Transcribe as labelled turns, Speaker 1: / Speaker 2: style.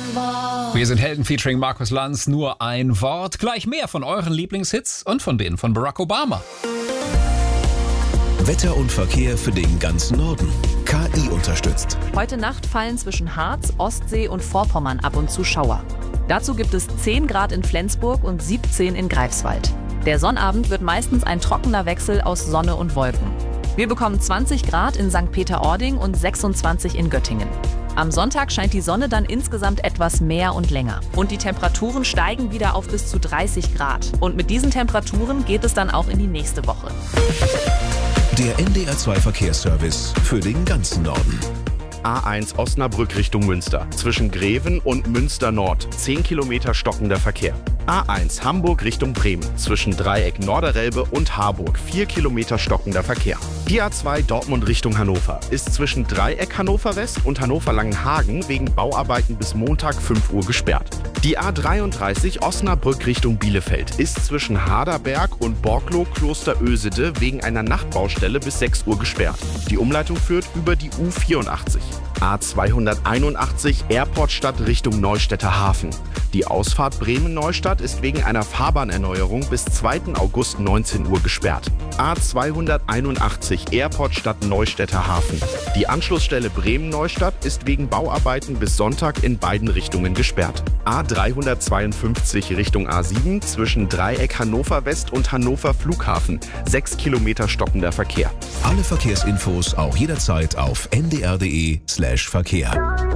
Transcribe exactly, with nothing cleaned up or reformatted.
Speaker 1: Wort.
Speaker 2: Wir sind Helden featuring Markus Lanz. Nur ein Wort. Gleich mehr von euren Lieblingshits und von denen von Barack Obama.
Speaker 3: Wetter und Verkehr für den ganzen Norden. K I unterstützt.
Speaker 4: Heute Nacht fallen zwischen Harz, Ostsee und Vorpommern ab und zu Schauer. Dazu gibt es zehn Grad in Flensburg und siebzehn in Greifswald. Der Sonnabend wird meistens ein trockener Wechsel aus Sonne und Wolken. Wir bekommen zwanzig Grad in Sankt Peter-Ording und sechsundzwanzig in Göttingen. Am Sonntag scheint die Sonne dann insgesamt etwas mehr und länger. Und die Temperaturen steigen wieder auf bis zu dreißig Grad. Und mit diesen Temperaturen geht es dann auch in die nächste Woche.
Speaker 3: Der N D R zwei Verkehrsservice für den ganzen Norden.
Speaker 5: A eins Osnabrück Richtung Münster. Zwischen Greven und Münster Nord. zehn Kilometer stockender Verkehr. A eins Hamburg Richtung Bremen. Zwischen Dreieck Norderelbe und Harburg. vier Kilometer stockender Verkehr. Die A zwei Dortmund Richtung Hannover ist zwischen Dreieck Hannover West und Hannover Langenhagen wegen Bauarbeiten bis Montag fünf Uhr gesperrt. Die A dreiunddreißig Osnabrück Richtung Bielefeld ist zwischen Haderberg und Borglow Klosterösede wegen einer Nachtbaustelle bis sechs Uhr gesperrt. Die Umleitung führt über die U vierundachtzig. A zweihunderteinundachtzig Airportstadt Richtung Neustädter Hafen. Die Ausfahrt Bremen-Neustadt ist wegen einer Fahrbahnerneuerung bis zweiten August neunzehn Uhr gesperrt. A zweihunderteinundachtzig Airportstadt Neustädter Hafen. Die Anschlussstelle Bremen-Neustadt ist wegen Bauarbeiten bis Sonntag in beiden Richtungen gesperrt. A dreihundertzweiundfünfzig Richtung A sieben zwischen Dreieck Hannover West und Hannover Flughafen. sechs Kilometer stockender Verkehr.
Speaker 3: Alle Verkehrsinfos auch jederzeit auf n d r punkt d e slash Verkehr.